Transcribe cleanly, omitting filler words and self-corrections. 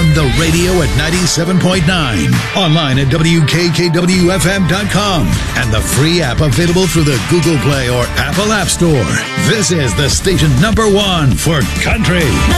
on the radio at 97.9, online at WKKWFM.com, and the free app available through the Google Play or Apple App Store. This is the station #1 for country.